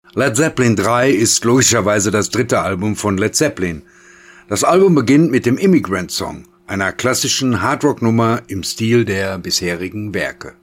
Led Zeppelin 3 ist logischerweise das dritte Album von Led Zeppelin. Das Album beginnt mit dem Immigrant Song, einer klassischen Hardrock-Nummer im Stil der bisherigen Werke.